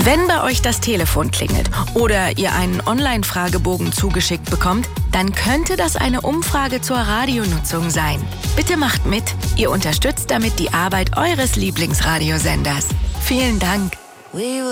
Wenn bei euch das Telefon klingelt oder ihr einen Online-Fragebogen zugeschickt bekommt, dann könnte das eine Umfrage zur Radionutzung sein. Bitte macht mit. Ihr unterstützt damit die Arbeit eures Lieblingsradiosenders. Vielen Dank.